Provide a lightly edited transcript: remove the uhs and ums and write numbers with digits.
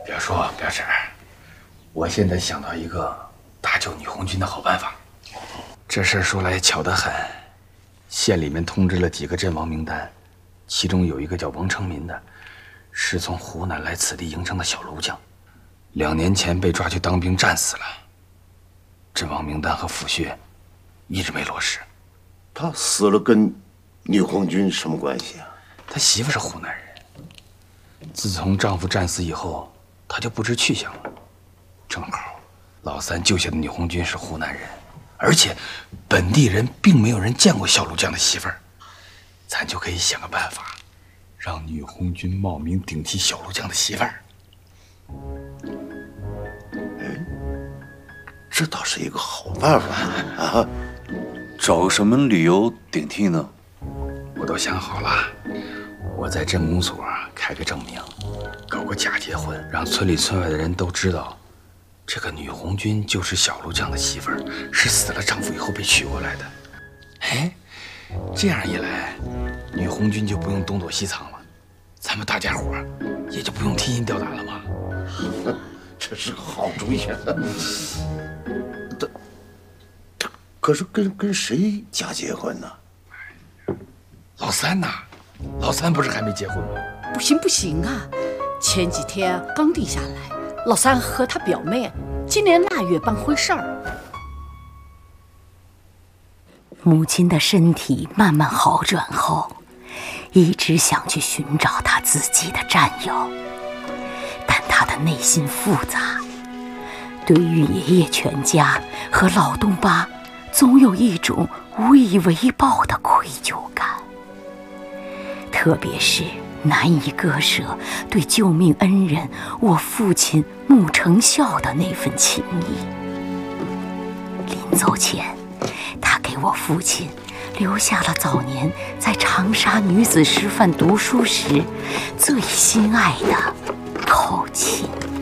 表叔表婶，我现在想到一个搭救女红军的好办法。这事儿说来巧得很，县里面通知了几个阵亡名单，其中有一个叫王成民的，是从湖南来此地营生的小炉匠，2年前被抓去当兵战死了。阵亡名单和抚恤一直没落实。 他死了跟女红军什么关系啊？ 他媳妇是湖南人，自从丈夫战死以后，她就不知去向了。正好，老三救下的女红军是湖南人，而且本地人并没有人见过小炉匠的媳妇儿，咱就可以想个办法，让女红军冒名顶替小炉匠的媳妇儿。 哎，这倒是一个好办法啊！ 找什么理由顶替呢？ 我都想好了，我在镇公所开个证明，搞个假结婚，让村里村外的人都知道，这个女红军就是小炉匠的媳妇儿，是死了丈夫以后被娶过来的。哎，这样一来，女红军就不用东躲西藏了，咱们大家伙也就不用提心吊胆了嘛。 这是个好主意。可是跟谁假结婚呢？ 老三呐，老三不是还没结婚吗？ 不行不行啊！前几天刚定下来，老三和他表妹今年腊月办婚事儿。 母亲的身体慢慢好转后，一直想去寻找他自己的战友，但他的内心复杂，对于爷爷全家和老东巴总有一种无以为报的愧疚感，特别是难以割舍对救命恩人我父亲穆成孝的那份情谊。临走前，他给我父亲留下了早年在长沙女子师范读书时最心爱的口琴。